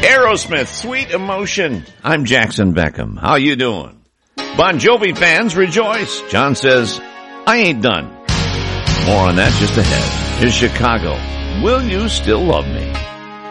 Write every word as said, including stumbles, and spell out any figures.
Aerosmith, Sweet Emotion. I'm Jackson Beckham. How you doing? Bon Jovi fans rejoice. John says, I ain't done. More on that just ahead. Here's Chicago. Will You Still Love Me?